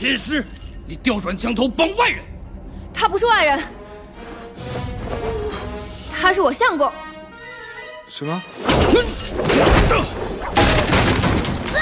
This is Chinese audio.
天师，你调转枪头绑外人。 他不是外人，他是我相公。 什么？